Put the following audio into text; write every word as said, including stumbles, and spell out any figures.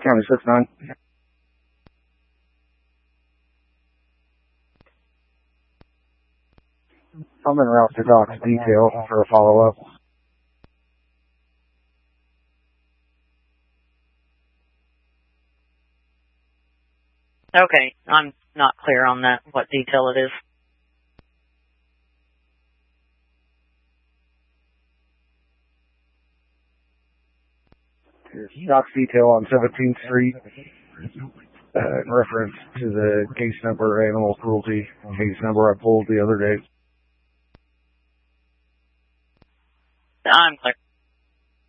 County six nine. I'm en route to Doc's detail for a follow-up. Okay, I'm not clear on that, what detail it is. Doc's detail on seventeenth Street, uh, in reference to the case number animal cruelty case number I pulled the other day. I'm clear.